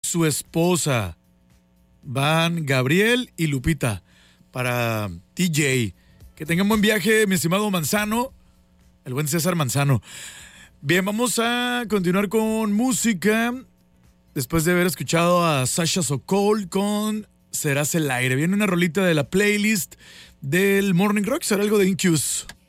su esposa. Van Gabriel y Lupita. Para TJ. Que tengan buen viaje, mi estimado Manzano. El buen César Manzano. Bien, vamos a continuar con música. Después de haber escuchado a Sasha Sokol con Serás el aire. Viene una rolita de la playlist del Morning Rock. Será algo de Incubus.